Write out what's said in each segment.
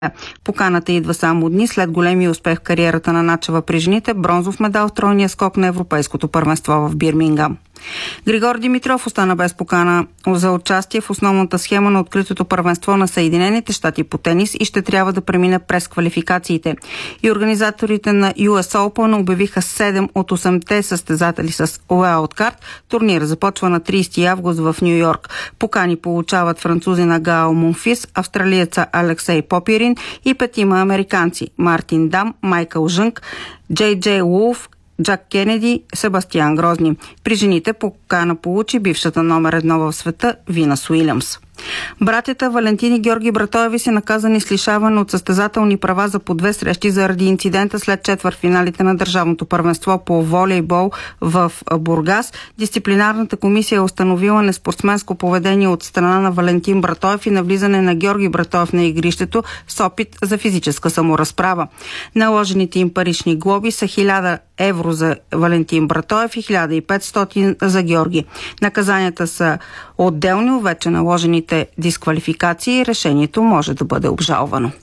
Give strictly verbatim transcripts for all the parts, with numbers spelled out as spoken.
Поканата идва само дни след големия успех в кариерата на Начева при жените, бронзов медал в тройния скок на Европейското първенство в Бирмингам. Григор Димитров остана без покана за участие в основната схема на откритото първенство на Съединените щати по тенис и ще трябва да премине през квалификациите. И организаторите на Ю Ес Open обявиха седем от осемте състезатели с уайлдкарт. Турнир започва на тридесети август в Ню Йорк. Покани получават французина Гао Монфис, австралиеца Алексей Попирин и петима американци – Мартин Дам, Майкъл Жънг, Джей Джей Уолф, Джак Кенеди, Себастиан Грозни. При жените покана получи бившата номер едно в света Винас Уилямс. Братята Валентин и Георги Братоеви са наказани с лишаване от състезателни права за по две срещи заради инцидента след четвъртфиналите на държавното първенство по волейбол в Бургас. Дисциплинарната комисия е установила неспортсменско поведение от страна на Валентин Братоев и навлизане на Георги Братоев на игрището с опит за физическа саморазправа. Наложените им парични глоби са хиляда евро за Валентин Братоев и хиляда и петстотин за Георги. Наказанията са отделни, вече наложените дисквалификации и решението може да бъде обжалвано.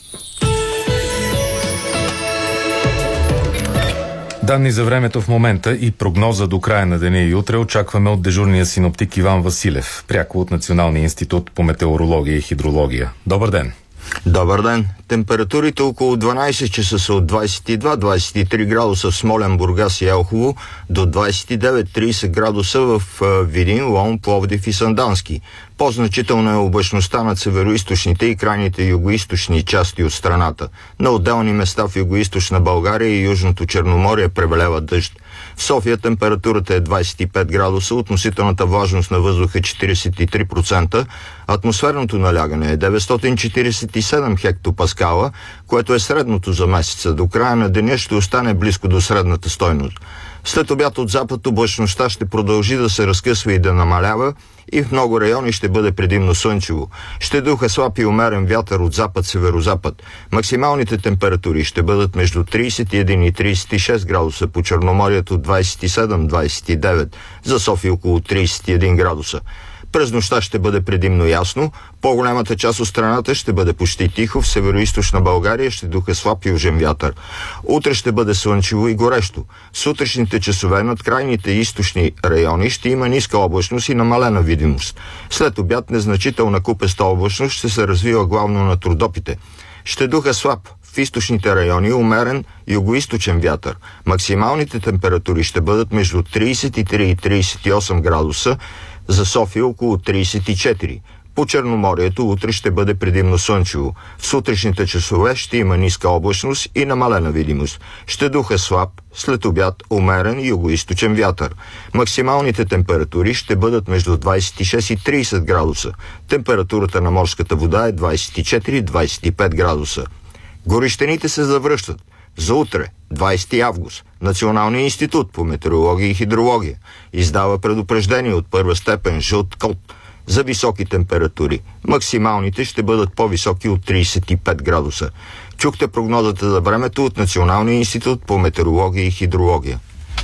Данни за времето в момента и прогноза до края на деня и утре очакваме от дежурния синоптик Иван Василев, пряко от Националния институт по метеорология и хидрология. Добър ден! Добър ден! Температурите около дванайсет часа са от двайсет и два до двайсет и три градуса в Смолян, Бургас и Елхово, до двайсет и девет до трийсет градуса в Видин, Лом, Пловдив и Сандански. По-значителна е облачността над североизточните и крайните югоизточни части от страната. На отделни места в югоизточна България и Южното Черноморие превалява дъжд. В София температурата е двайсет и пет градуса, относителната влажност на въздуха е четирийсет и три процента, атмосферното налягане е деветстотин четирийсет и седем хектопаскала, което е средното за месеца. До края на деня ще остане близко до средната стойност. След обяд от запад облачността ще продължи да се разкъсва и да намалява и в много райони ще бъде предимно слънчево. Ще духа слаб и умерен вятър от запад-северозапад. Максималните температури ще бъдат между трийсет и един и трийсет и шест градуса, по Черноморието двайсет и седем до двайсет и девет, за София около трийсет и един градуса. През нощта ще бъде предимно ясно, по-голямата част от страната ще бъде почти тихо, в североизточна България ще духа слаб южен вятър. Утре ще бъде слънчево и горещо. В сутрешните часове над крайните източни райони ще има ниска облачност и намалена видимост. След обяд незначителна купеста облачност ще се развива главно на Родопите. Ще духа слаб в източните райони умерен югоизточен вятър. Максималните температури ще бъдат между трийсет и три и трийсет и осем градуса, за София около трийсет и четири. По Черноморието утре ще бъде предимно слънчево. В сутрешните часове ще има ниска облачност и намалена видимост. Ще духа слаб, след обяд умерен югоизточен вятър. Максималните температури ще бъдат между двайсет и шест и трийсет градуса. Температурата на морската вода е двайсет и четири до двайсет и пет градуса. Горещените се завръщат. За утре, двайсети август, Националният институт по метеорология и хидрология издава предупреждение от първа степен жълт код за високи температури. Максималните ще бъдат по-високи от трийсет и пет градуса. Чухте прогнозата за времето от Националния институт по метеорология и хидрология.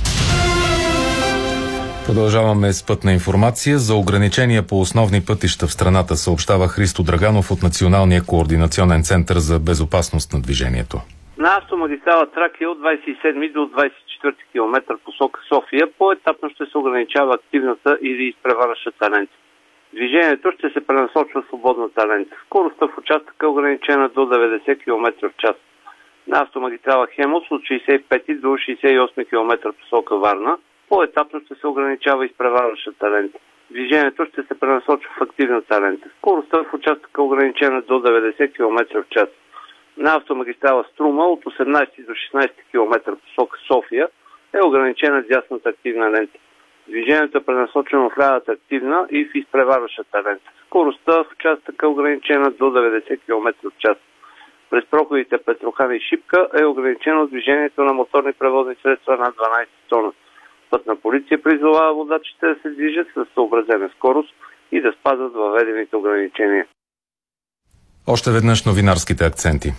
Продължаваме с пътна информация. За ограничения по основни пътища в страната съобщава Христо Драганов от Националния координационен център за безопасност на движението. На автомагистрала Тракия от двайсет и седми до двайсет и четвърти километър посока София по-етапно ще се ограничава активната или изпреварващата лента. Движението ще се пренасочва в свободната лента. Скоростта в участъка е ограничена до деветдесет километра в час. На автомагистрала Хемус от шейсет и пети до шейсет и осми километър посока Варна по-етапно ще се ограничава изпреварващата лента. Движението ще се пренасочва в активната лента. Скоростта в участъка е ограничена до деветдесет километра в час. На автомагистрала Струма от осемнайсети до шестнайсети километър посока София е ограничена дясната активна лента. Движението е пренасочено в лявата активна и в изпреварващата лента. Скоростта в участъка е ограничена до деветдесет километра в час. През проходите Петрохан и Шипка е ограничено движението на моторни превозни средства на дванайсет тона. Пътна полиция призовава водачите да се движат с съобразена скорост и да спазват въведените ограничения. Още веднъж новинарските акценти.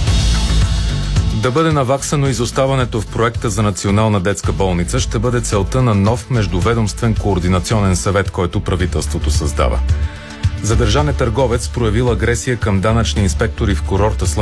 Да бъде наваксано изоставането в проекта за Национална детска болница ще бъде целта на нов междуведомствен координационен съвет, който правителството създава. Задържан е търговец, проявил агресия към данъчни инспектори в курорта